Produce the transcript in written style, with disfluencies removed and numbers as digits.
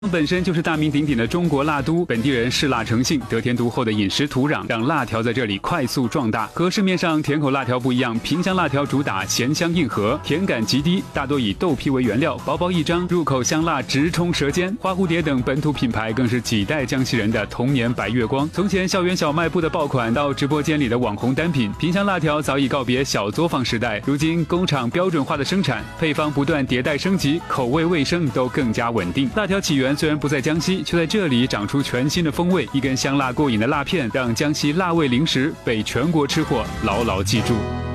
本身就是大名鼎鼎的中国辣都，本地人嗜辣成性，得天独厚的饮食土壤让辣条在这里快速壮大。和市面上甜口辣条不一样，萍乡辣条主打咸香硬核，甜感极低，大多以豆皮为原料，薄薄一张，入口香辣直冲舌尖。花蝴蝶等本土品牌更是几代江西人的童年白月光。从前校园小卖部的爆款到直播间里的网红单品，萍乡辣条早已告别小作坊时代，如今工厂标准化的生产，配方不断迭代升级，口味卫生都更加稳定。辣条起源虽然不在江西，却在这里长出全新的风味。一根香辣过瘾的辣片，让江西辣味零食被全国吃货牢牢记住。